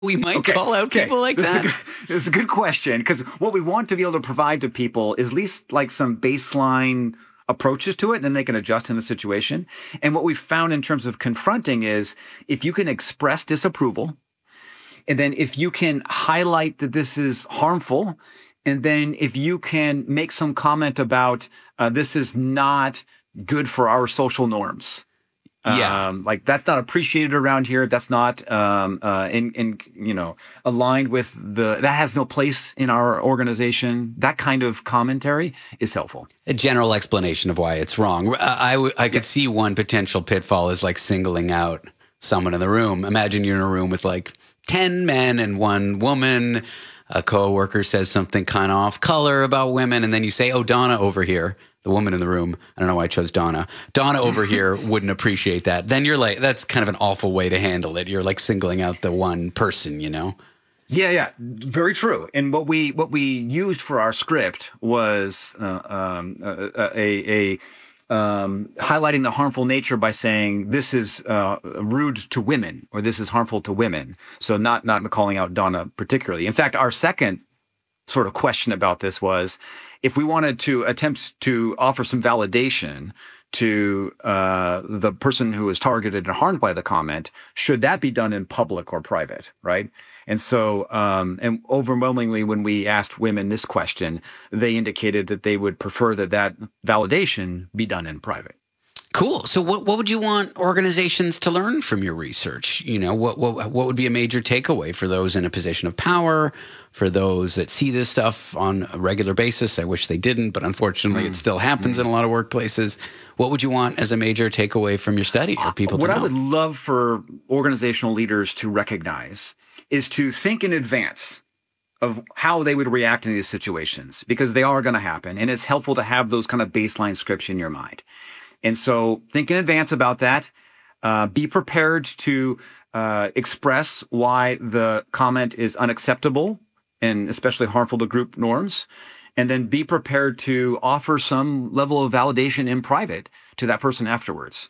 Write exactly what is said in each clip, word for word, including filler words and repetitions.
we might okay. call out okay. people like this that? Is good, this is a good question, because what we want to be able to provide to people is at least like some baseline approaches to it, and then they can adjust in the situation. And what we've found in terms of confronting is if you can express disapproval, and then if you can highlight that this is harmful, and then if you can make some comment about uh, this is not good for our social norms. Yeah. Um, like that's not appreciated around here. That's not, um, uh, in, in, you know, aligned with the, that has no place in our organization. That kind of commentary is helpful. A general explanation of why it's wrong. I, I, I could yeah. see one potential pitfall is like singling out someone in the room. Imagine you're in a room with like ten men and one woman. A coworker says something kind of off color about women. And then you say, oh, Donna over here. The woman in the room, I don't know why I chose Donna. Donna over here wouldn't appreciate that. Then you're like, that's kind of an awful way to handle it. You're like singling out the one person, you know? Yeah, yeah, very true. And what we what we used for our script was uh, um, a, a, a um, highlighting the harmful nature by saying this is uh, rude to women or this is harmful to women. So not not calling out Donna particularly. In fact, our second sort of question about this was, if we wanted to attempt to offer some validation to uh, the person who was targeted and harmed by the comment, should that be done in public or private, right? And so, um, and overwhelmingly, when we asked women this question, they indicated that they would prefer that that validation be done in private. Cool. So what, what would you want organizations to learn from your research? You know, what, what, what would be a major takeaway for those in a position of power, for those that see this stuff on a regular basis? I wish they didn't, but unfortunately mm. it still happens mm. in a lot of workplaces. What would you want as a major takeaway from your study or people what to know? What I would love for organizational leaders to recognize is to think in advance of how they would react in these situations, because they are going to happen. And it's helpful to have those kind of baseline scripts in your mind. And so think in advance about that. Uh, be prepared to uh, express why the comment is unacceptable and especially harmful to group norms. And then be prepared to offer some level of validation in private to that person afterwards.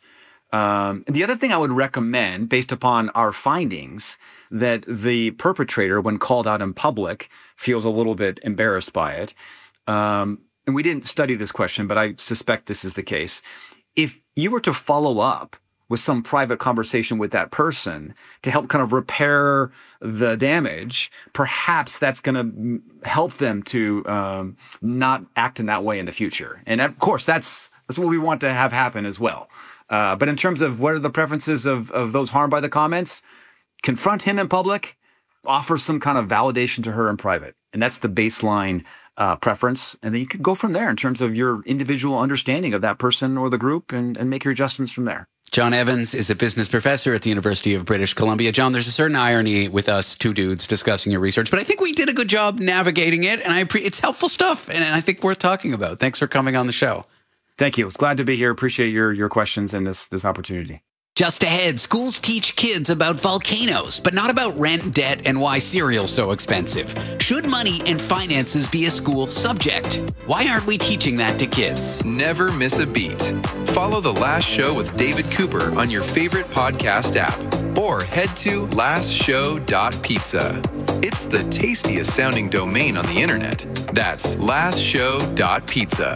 Um, the other thing I would recommend, based upon our findings, that the perpetrator, when called out in public, feels a little bit embarrassed by it. Um, and we didn't study this question, but I suspect this is the case. If you were to follow up with some private conversation with that person to help kind of repair the damage, perhaps that's going to help them to um, not act in that way in the future. And of course, that's that's what we want to have happen as well. Uh, but in terms of what are the preferences of, of those harmed by the comments, confront him in public, offer some kind of validation to her in private. And that's the baseline uh, preference. And then you can go from there in terms of your individual understanding of that person or the group and, and make your adjustments from there. John Evans is a business professor at the University of British Columbia. John, there's a certain irony with us two dudes discussing your research, but I think we did a good job navigating it, and I pre- it's helpful stuff, and I think worth talking about. Thanks for coming on the show. Thank you. It's glad to be here. Appreciate your your questions and this this opportunity. Just ahead, schools teach kids about volcanoes, but not about rent, debt, and why cereal's so expensive. Should money and finances be a school subject? Why aren't we teaching that to kids? Never miss a beat. Follow The Last Show with David Cooper on your favorite podcast app, or head to last show dot pizza. It's the tastiest sounding domain on the internet. That's last show dot pizza.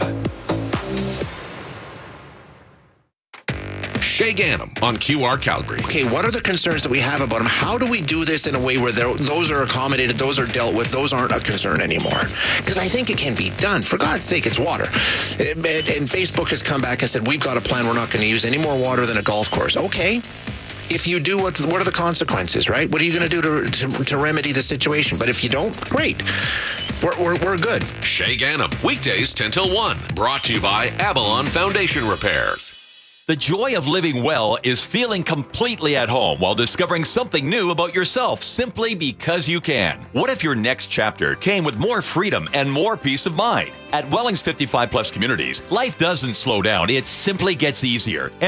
Shay Ganem on Q R Calgary. Okay, what are the concerns that we have about them? How do we do this in a way where those are accommodated, those are dealt with, those aren't a concern anymore? Because I think it can be done. For God's sake, it's water. And Facebook has come back and said, we've got a plan. We're not going to use any more water than a golf course. Okay. If you do, what, what are the consequences, right? What are you going to do to, to to remedy the situation? But if you don't, great. We're, we're, we're good. Shay Ganem, weekdays ten till one. Brought to you by Avalon Foundation Repairs. The joy of living well is feeling completely at home while discovering something new about yourself simply because you can. What if your next chapter came with more freedom and more peace of mind? At Welling's fifty-five plus communities, life doesn't slow down. It simply gets easier.